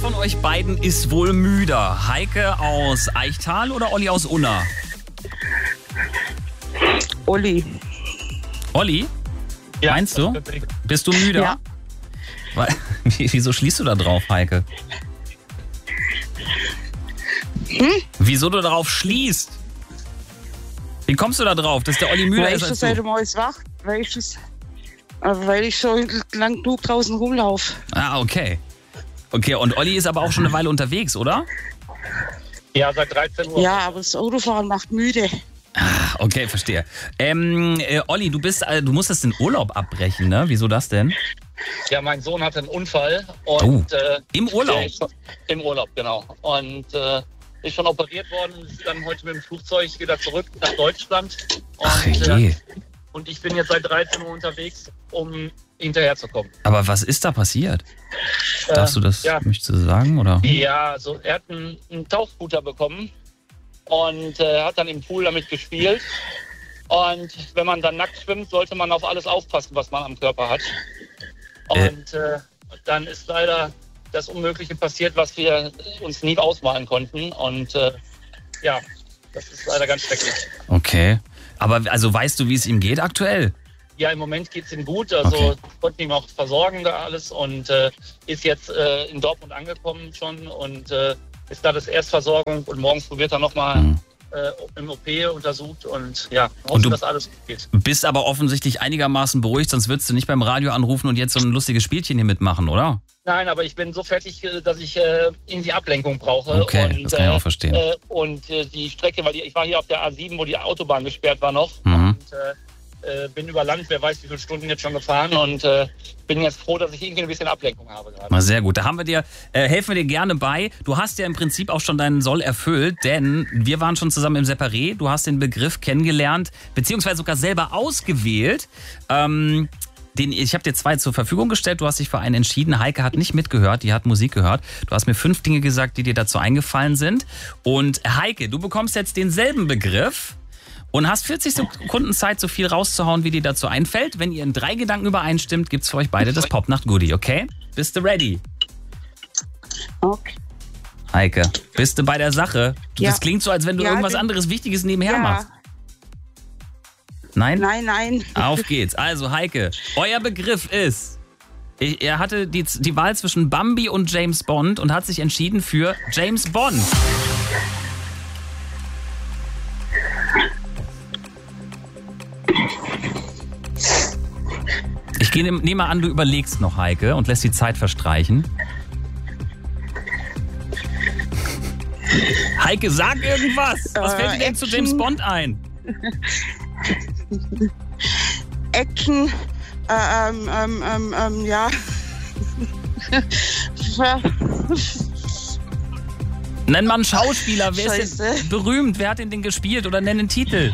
Von euch beiden ist wohl müder? Heike aus Eichtal oder Olli aus Unna? Olli. Olli? Ja, meinst du? Bist du müde? Ja. Wieso schließt du da drauf, Heike? Wieso du darauf schließt? Wie kommst du da drauf, dass der Olli müde Weil ist ich als schon seit du? dem Morgens wach, weil ich schon lang genug draußen rumlaufe. Ah, okay. Okay, und Olli ist aber auch schon eine Weile unterwegs, oder? Ja, seit 13 Uhr. Ja, aber das Autofahren macht müde. Ah, okay, verstehe. Olli, du musstest den Urlaub abbrechen, ne? Wieso das denn? Ja, mein Sohn hatte einen Unfall. Und, im Urlaub? Im Urlaub, genau. Und ist schon operiert worden, ist dann heute mit dem Flugzeug wieder zurück nach Deutschland. Und, Ach je. Und ich bin jetzt seit 13 Uhr unterwegs, um hinterherzukommen. Aber was ist da passiert? Darfst du das, möchtest du sagen, oder? Ja, also er hat einen Tauchscooter bekommen und hat dann im Pool damit gespielt. Und wenn man dann nackt schwimmt, sollte man auf alles aufpassen, was man am Körper hat. Und dann ist leider das Unmögliche passiert, was wir uns nie ausmalen konnten. Und das ist leider ganz schrecklich. Okay. Aber also weißt du, wie es ihm geht aktuell? Ja, im Moment geht es ihm gut. Also konnten ihn auch versorgen da alles und ist jetzt in Dortmund angekommen schon und ist da das Erstversorgung und morgen früh wird er nochmal im OP untersucht und hoffen, dass alles gut geht. Bist aber offensichtlich einigermaßen beruhigt, sonst würdest du nicht beim Radio anrufen und jetzt so ein lustiges Spielchen hier mitmachen, oder? Nein, aber ich bin so fertig, dass ich irgendwie Ablenkung brauche. Okay, und, das kann ich auch verstehen. Und die Strecke, weil ich war hier auf der A7, wo die Autobahn gesperrt war noch. Mhm. Und bin über Land, wer weiß wie viele Stunden jetzt schon gefahren und bin jetzt froh, dass ich irgendwie ein bisschen Ablenkung habe gerade. Na sehr gut, da helfen wir dir gerne bei. Du hast ja im Prinzip auch schon deinen Soll erfüllt, denn wir waren schon zusammen im Separé. Du hast den Begriff kennengelernt, beziehungsweise sogar selber ausgewählt. Ich habe dir 2 zur Verfügung gestellt, du hast dich für einen entschieden. Heike hat nicht mitgehört, die hat Musik gehört. Du hast mir 5 Dinge gesagt, die dir dazu eingefallen sind. Und Heike, du bekommst jetzt denselben Begriff und hast 40 Sekunden Zeit, so viel rauszuhauen, wie dir dazu einfällt. Wenn ihr in 3 Gedanken übereinstimmt, gibt's für euch beide das Popnacht-Goodie, okay? Bist du ready? Okay. Heike, bist du bei der Sache? Ja. Das klingt so, als wenn du irgendwas anderes Wichtiges nebenher machst. Nein? Nein. Auf geht's. Also Heike, euer Begriff ist, er hatte die Wahl zwischen Bambi und James Bond und hat sich entschieden für James Bond. Ich nehme an, du überlegst noch, Heike, und lässt die Zeit verstreichen. Heike, sag irgendwas. Was fällt dir denn zu James Bond ein? Action, Nenn mal einen Schauspieler. Wer Scheiße. ist denn berühmt? Wer hat den gespielt? Oder nenn einen Titel.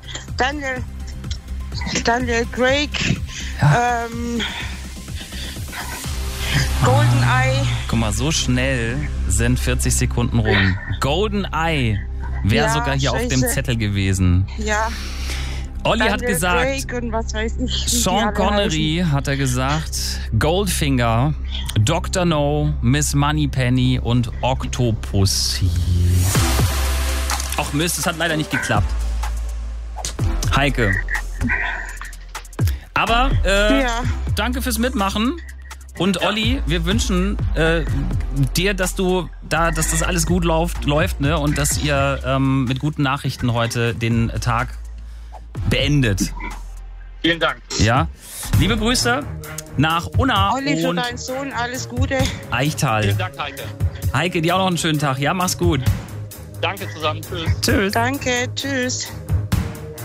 Daniel Craig, Ja. GoldenEye. Guck mal, so schnell sind 40 Sekunden rum. GoldenEye wäre sogar hier auf dem Zettel gewesen. Ja. Olli hat Daniel gesagt, Craig und was weiß ich, wie die Sean alle Connery hat er gesagt, Goldfinger, Dr. No, Miss Moneypenny und Octopussy. Ach Mist, es hat leider nicht geklappt. Heike. Aber danke fürs Mitmachen. Und Olli, wir wünschen dir, dass das alles gut läuft, ne? Und dass ihr mit guten Nachrichten heute den Tag beendet. Vielen Dank. Ja. Liebe Grüße nach Unna Olli, für und deinen Sohn alles Gute. Eichtal. Vielen Dank, Heike. Heike, dir auch noch einen schönen Tag. Ja, mach's gut. Danke zusammen. Tschüss. Tschüss. Danke, tschüss.